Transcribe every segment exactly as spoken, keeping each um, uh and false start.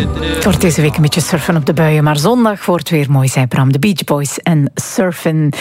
Het wordt deze week een beetje surfen op de buien, maar zondag wordt weer mooi, zei Bram. De Beach Boys en surfen.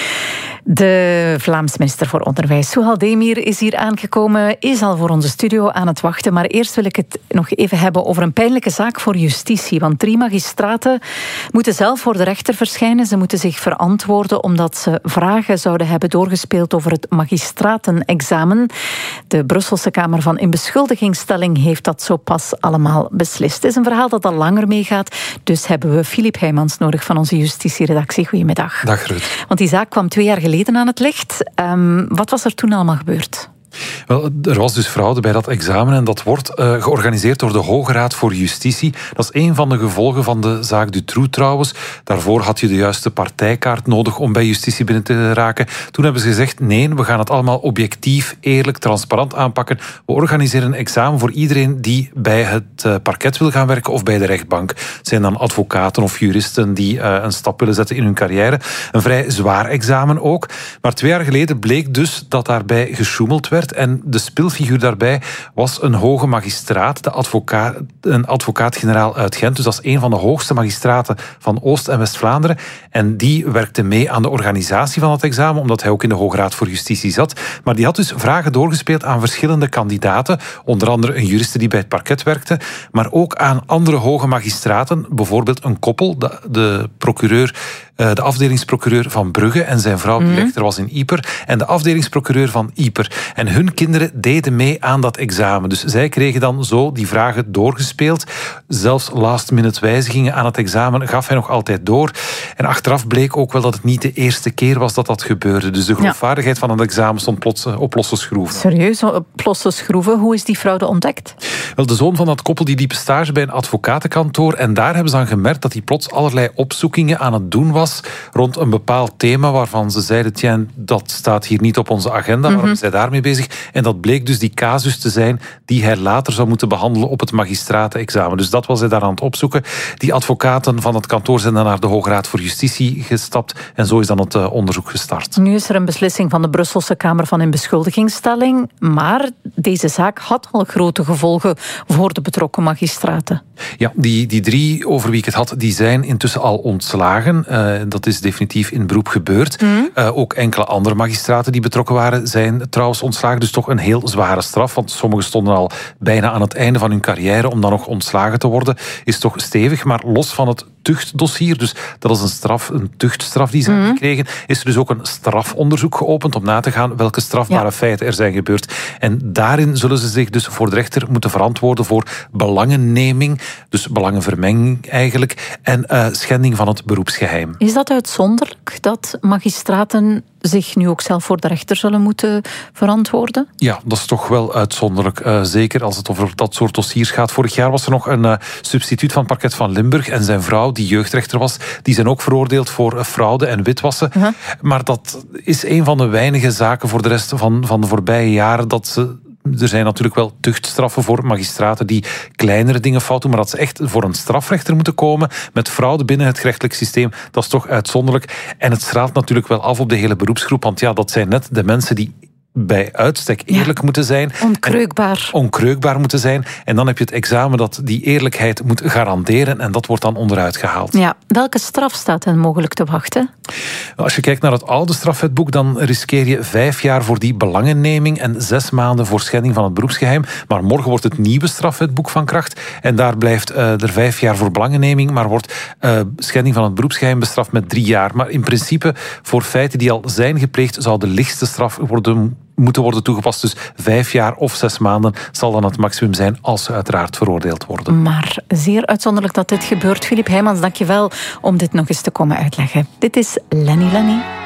De Vlaams minister voor Onderwijs, Souhal Demir, is hier aangekomen, is al voor onze studio aan het wachten. Maar eerst wil ik het nog even hebben over een pijnlijke zaak voor justitie. Want drie magistraten moeten zelf voor de rechter verschijnen. Ze moeten zich verantwoorden omdat ze vragen zouden hebben doorgespeeld over het magistratenexamen. De Brusselse Kamer van Inbeschuldigingsstelling heeft dat zo pas allemaal beslist. Het is een verhaal dat al langer meegaat. Dus hebben we Filip Heijmans nodig van onze justitieredactie. Goedemiddag. Dag Ruud. Want die zaak kwam twee jaar geleden aan het licht. Um, wat was er toen allemaal gebeurd? Wel, er was dus fraude bij dat examen en dat wordt uh, georganiseerd door de Hoge Raad voor Justitie. Dat is een van de gevolgen van de zaak Dutroux trouwens. Daarvoor had je de juiste partijkaart nodig om bij justitie binnen te raken. Toen hebben ze gezegd, nee, we gaan het allemaal objectief, eerlijk, transparant aanpakken. We organiseren een examen voor iedereen die bij het uh, parket wil gaan werken of bij de rechtbank. Het zijn dan advocaten of juristen die uh, een stap willen zetten in hun carrière. Een vrij zwaar examen ook. Maar twee jaar geleden bleek dus dat daarbij gesjoemeld werd. En de spilfiguur daarbij was een hoge magistraat, de advocaat, een advocaat-generaal uit Gent. Dus dat is een van de hoogste magistraten van Oost- en West-Vlaanderen. En die werkte mee aan de organisatie van het examen, omdat hij ook in de Hoge Raad voor Justitie zat. Maar die had dus vragen doorgespeeld aan verschillende kandidaten. Onder andere een juriste die bij het parket werkte. Maar ook aan andere hoge magistraten. Bijvoorbeeld een koppel, de, de procureur... de afdelingsprocureur van Brugge en zijn vrouw, die rechter was in Ieper, en de afdelingsprocureur van Ieper. En hun kinderen deden mee aan dat examen. Dus zij kregen dan zo die vragen doorgespeeld. Zelfs last-minute wijzigingen aan het examen gaf hij nog altijd door. En achteraf bleek ook wel dat het niet de eerste keer was dat dat gebeurde. Dus de geloofwaardigheid ja. van het examen stond plots op losse schroeven. Serieus, op losse schroeven? Hoe is die fraude ontdekt? Wel, de zoon van dat koppel die liep stage bij een advocatenkantoor en daar hebben ze dan gemerkt dat hij plots allerlei opzoekingen aan het doen was rond een bepaald thema waarvan ze zeiden, tja, dat staat hier niet op onze agenda, waarom mm-hmm. is hij daarmee bezig? En dat bleek dus die casus te zijn die hij later zou moeten behandelen op het magistratenexamen. Dus dat was hij daar aan het opzoeken. Die advocaten van het kantoor zijn dan naar de Hoge Raad voor Justitie gestapt en zo is dan het uh, onderzoek gestart. Nu is er een beslissing van de Brusselse Kamer van Inbeschuldigingsstelling, maar deze zaak had al grote gevolgen voor de betrokken magistraten. Ja, die, die drie over wie ik het had, die zijn intussen al ontslagen. Uh, dat is definitief in beroep gebeurd. Mm. Uh, ook enkele andere magistraten die betrokken waren zijn trouwens ontslagen. Dus toch een heel zware straf. Want sommigen stonden al bijna aan het einde van hun carrière om dan nog ontslagen te worden. Is toch stevig. Maar los van het tuchtdossier, dus dat is een straf, een tuchtstraf die ze hebben mm. gekregen, is er dus ook een strafonderzoek geopend om na te gaan welke strafbare ja. feiten er zijn gebeurd. En daarin zullen ze zich dus voor de rechter moeten verantwoorden voor belangenneming, dus belangenvermenging eigenlijk, en uh, schending van het beroepsgeheim. Is dat uitzonderlijk dat magistraten zich nu ook zelf voor de rechter zullen moeten verantwoorden? Ja, dat is toch wel uitzonderlijk. Uh, zeker als het over dat soort dossiers gaat. Vorig jaar was er nog een uh, substituut van het parket van Limburg en zijn vrouw, die jeugdrechter was, die zijn ook veroordeeld voor uh, fraude en witwassen. Uh-huh. Maar dat is een van de weinige zaken voor de rest van, van de voorbije jaren dat ze... Er zijn natuurlijk wel tuchtstraffen voor magistraten die kleinere dingen fout doen, maar dat ze echt voor een strafrechter moeten komen met fraude binnen het gerechtelijk systeem, dat is toch uitzonderlijk. En het straalt natuurlijk wel af op de hele beroepsgroep, want ja, dat zijn net de mensen die bij uitstek eerlijk ja. moeten zijn. Onkreukbaar. Onkreukbaar moeten zijn. En dan heb je het examen dat die eerlijkheid moet garanderen en dat wordt dan onderuit gehaald. Ja. Welke straf staat hen mogelijk te wachten? Als je kijkt naar het oude strafwetboek, dan riskeer je vijf jaar voor die belangenneming en zes maanden voor schending van het beroepsgeheim. Maar morgen wordt het nieuwe strafwetboek van kracht en daar blijft uh, er vijf jaar voor belangenneming, maar wordt uh, schending van het beroepsgeheim bestraft met drie jaar. Maar in principe, voor feiten die al zijn gepleegd, zou de lichtste straf worden moeten worden toegepast. Dus vijf jaar of zes maanden zal dan het maximum zijn als ze uiteraard veroordeeld worden. Maar zeer uitzonderlijk dat dit gebeurt. Filip Heijmans, dank je wel om dit nog eens te komen uitleggen. Dit is Lenny Lenny.